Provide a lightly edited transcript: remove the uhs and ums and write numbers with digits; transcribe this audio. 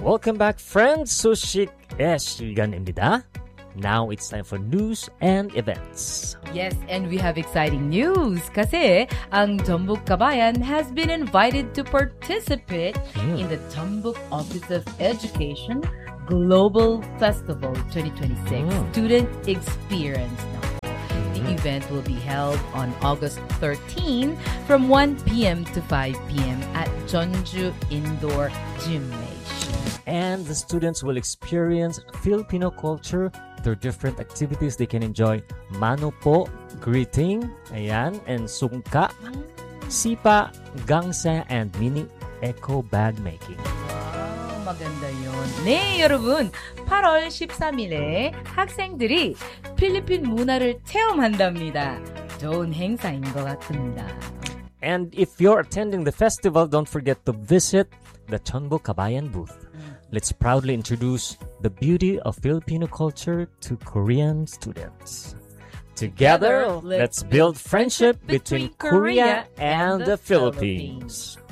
Welcome back, friends. 소식의 시간입니다. Now it's time for news and events. Yes, and we have exciting news kasi ang Tombuk Kabayan has been invited to participate in the Tombuk Office of Education Global Festival 2026 Student Experience. The event will be held on August 13 from 1 p.m. to 5 p.m. at Jeonju Indoor Gymnasium. And the students will experience Filipino culture through different activities they can enjoy. Mano po, greeting, ayan, and sungka, sipa, gangsa, and mini eco bag making. maganda yun. 네, 여러분. 8월 13일에 학생들이 필리핀 문화를 체험한답니다. 좋은 행사인 것 같습니다. And if you're attending the festival, don't forget to visit the Tombuk Kabayan booth. Let's proudly introduce the beauty of Filipino culture to Korean students. Together, let's build friendship between Korea and the Philippines.